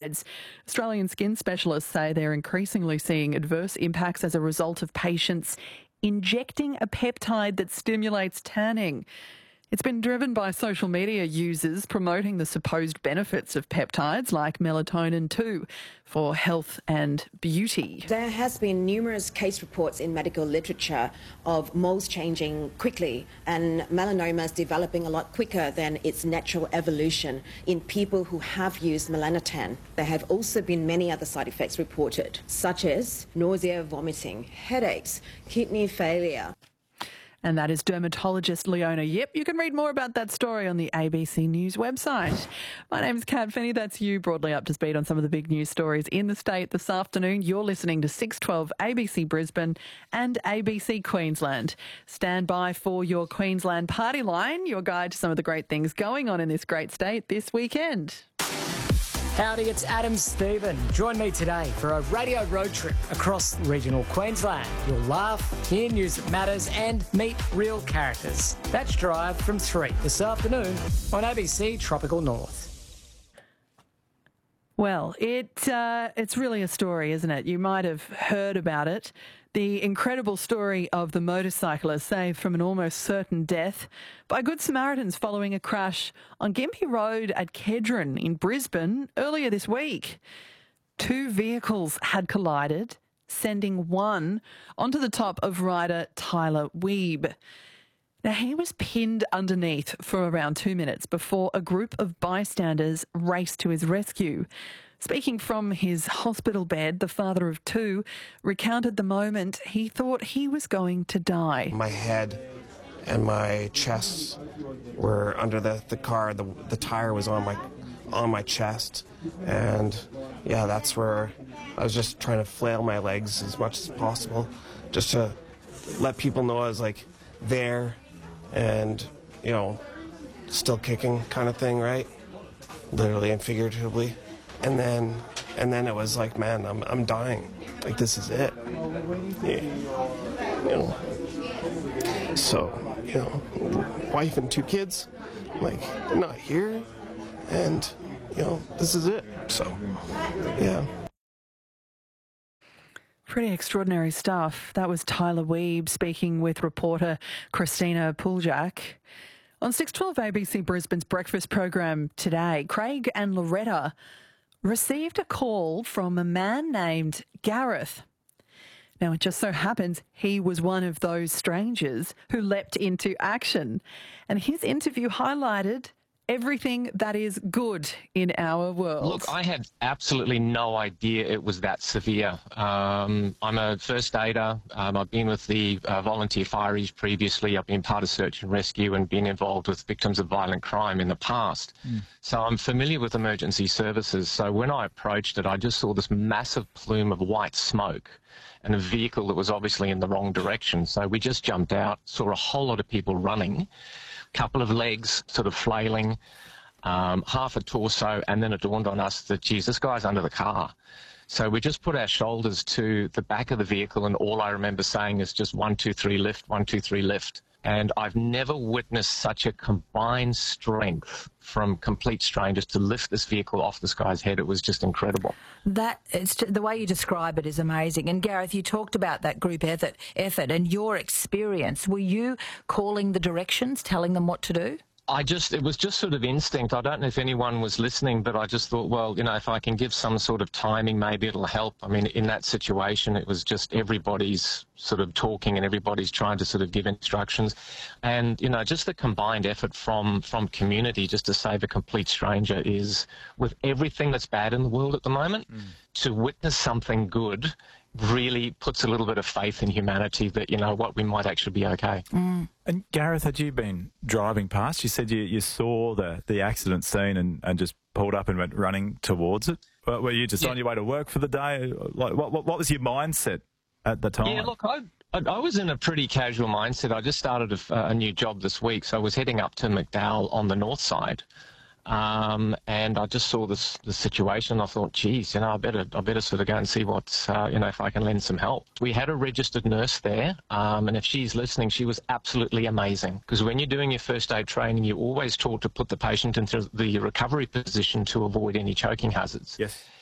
peptides. Australian skin specialists say they're increasingly seeing adverse impacts as a result of patients injecting a peptide that stimulates tanning. It's been driven by social media users promoting the supposed benefits of peptides like melatonin 2 for health and beauty. There has been numerous case reports in medical literature of moles changing quickly and melanomas developing a lot quicker than its natural evolution in people who have used melanotan. There have also been many other side effects reported, such as nausea, vomiting, headaches, kidney failure. And that is dermatologist Leona Yip. You can read more about that story on the ABC News website. My name's Kat Finney. That's you broadly up to speed on some of the big news stories in the state this afternoon. You're listening to 612 ABC Brisbane and ABC Queensland. Stand by for your Queensland Party Line, your guide to some of the great things going on in this great state this weekend. Howdy, it's Adam Stephen. Join me today for a radio road trip across regional Queensland. You'll laugh, hear news that matters and meet real characters. That's Drive from 3 this afternoon on ABC Tropical North. Well, it's really a story, isn't it? You might have heard about it. The incredible story of the motorcyclist saved from an almost certain death by Good Samaritans following a crash on Gympie Road at Kedron in Brisbane earlier this week. 2 vehicles had collided, sending one onto the top of rider Tyler Weeb. Now, he was pinned underneath for around 2 minutes before a group of bystanders raced to his rescue. Speaking from his hospital bed, the father of 2 recounted the moment he thought he was going to die. My head and my chest were under the car. The tire was on my chest, and yeah, that's where I was just trying to flail my legs as much as possible, just to let people know I was like there, and still kicking kind of thing, right? Literally and figuratively. And then it was like, man, I'm dying. Like, this is it. Yeah. So, wife and 2 kids, like, they're not here. And, this is it. So, yeah. Pretty extraordinary stuff. That was Tyler Weeb speaking with reporter Christina Puljak. On 612 ABC Brisbane's breakfast program today, Craig and Loretta received a call from a man named Gareth. Now, it just so happens he was one of those strangers who leapt into action. And his interview highlighted everything that is good in our world. Look, I had absolutely no idea it was that severe. I'm a first aider. I've been with the volunteer fireys previously. I've been part of search and rescue and been involved with victims of violent crime in the past. So I'm familiar with emergency services. So when I approached it, I just saw this massive plume of white smoke and a vehicle that was obviously in the wrong direction. So we just jumped out, saw a whole lot of people running, couple of legs sort of flailing, half a torso, and then it dawned on us that, geez, this guy's under the car. So we just put our shoulders to the back of the vehicle, and all I remember saying is just 1, 2, 3, lift, 1, 2, 3, lift. And I've never witnessed such a combined strength from complete strangers to lift this vehicle off this guy's head. It was just incredible. The way you describe it is amazing. And Gareth, you talked about that group effort and your experience. Were you calling the directions, telling them what to do? It was just sort of instinct. I don't know if anyone was listening, but I just thought, well, if I can give some sort of timing, maybe it'll help. I mean, in that situation, it was just everybody's sort of talking and everybody's trying to sort of give instructions. And, just the combined effort from community just to save a complete stranger is, with everything that's bad in the world at the moment, to witness something good really puts a little bit of faith in humanity that, we might actually be okay. And Gareth, had you been driving past? You said you saw the accident scene and just pulled up and went running towards it. Were you just on your way to work for the day? Like, what was your mindset at the time? Yeah, look, I was in a pretty casual mindset. I just started a new job this week, so I was heading up to McDowell on the north side. And I just saw the situation. I thought, geez, I better sort of go and see what's, if I can lend some help. We had a registered nurse there, and if she's listening, she was absolutely amazing. Because when you're doing your first aid training, you're always taught to put the patient into the recovery position to avoid any choking hazards. Yes.